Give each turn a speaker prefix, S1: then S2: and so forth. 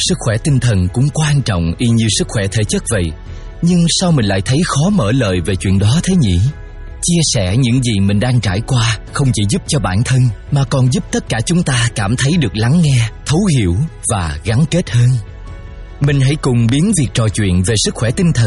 S1: sức khỏe tinh thần cũng quan trọng y như sức khỏe thể chất vậy. Nhưng sao mình lại thấy khó mở lời về chuyện đó thế nhỉ? Chia sẻ những gì mình đang trải qua không chỉ giúp cho bản thân mà còn giúp tất cả chúng ta cảm thấy được lắng nghe, thấu hiểu và gắn kết hơn. Mình hãy cùng biến việc trò chuyện về sức khỏe tinh thần